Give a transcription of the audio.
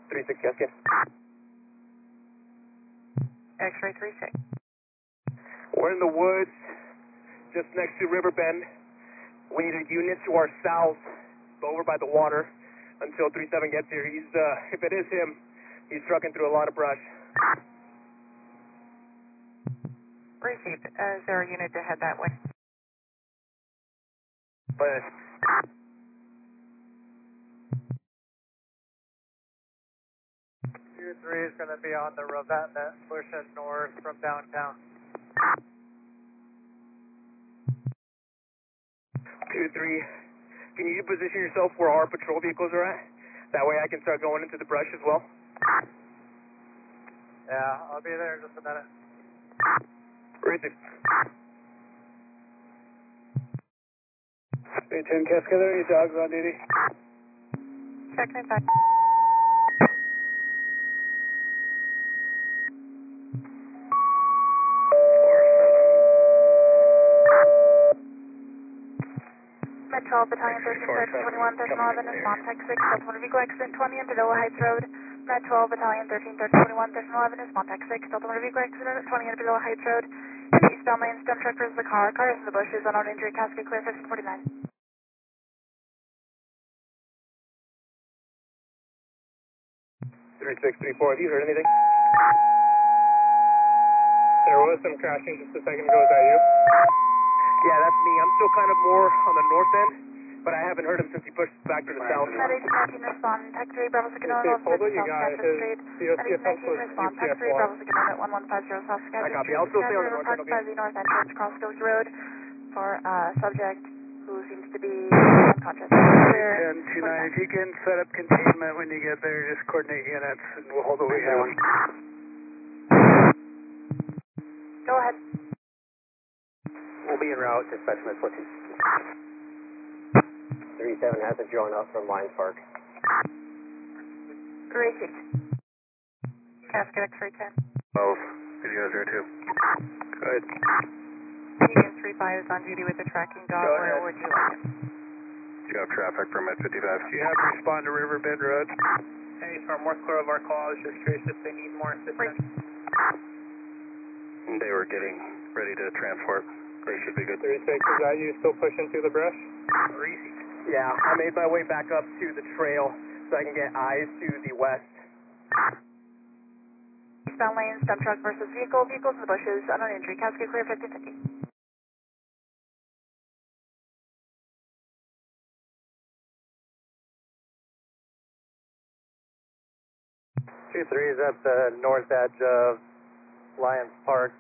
36 Cascade. X-ray 36. We're in the woods, just next to River Bend. We need a unit to our south, over by the water, until 37 gets here. He's, if it is him, he's trucking through a lot of brush. Received. Is there a unit to head that way? But 2-3 is going to be on the Ravatna pushing north from downtown. 2-3, can you position yourself where our patrol vehicles are at? That way I can start going into the brush as well. Yeah, I'll be there in just a minute. Received. 310 Cascade, any dogs on duty? Check 95. Med 12, Battalion 13, 1321, 1311, respond text 6, Delta Motor Vehicle accident 20 on Padilla Heights Road. Med 12, Battalion 13, 1321, 1311, respond text 6, Delta Motor Vehicle accident 20 on Padilla Heights Road. In the eastbound lane, stem truck versus the car is in the bushes, unknown injury, casket clear, 1549. 3634, have you heard anything? There was some crashing just a second ago, is that you? Yeah, that's me. I'm still kind of more on the north end, but I haven't heard him since he pushed back to the south. Med 1819, respond, tech 3, Bravo 6, North South Skagit Street. Med 1819, respond, tech 3, Bravo 6, at 1150 South Skagit Street. I copy. I'll still stay on the north end, Park by the north entrance, Cross Coast Road, for subject who seems to be unconscious. 10-29, if you can set up containment when you get there, just coordinate units and we'll hold what we have. Go ahead. We'll be en route, dispatch med 14. 37 hasn't drawn up from Lions Park. Received. Casket X-ray 10. Both. Good, you guys there too. Good. Medium 35 is on duty with the tracking dog. Where would you like it? You have traffic from at 55. Do you have to respond to River Bend Road? Any from more clear of our call. I was just curious if they need more assistance. They were getting ready to transport. They should be good. 36, is that you still pushing through the brush? Easy. Yeah, I made my way back up to the trail so I can get eyes to the west. Eastbound lane, stem truck versus vehicle. Vehicles in the bushes, unknown injury. Casket clear, 5050. 2-3 is at the north edge of Lions Park.